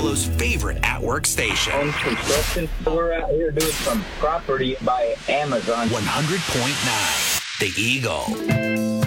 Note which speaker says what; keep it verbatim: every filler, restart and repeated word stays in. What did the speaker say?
Speaker 1: Buffalo's favorite at-work station.
Speaker 2: Home construction. We're out here doing some property by Amazon.
Speaker 1: one hundred point nine The Eagle.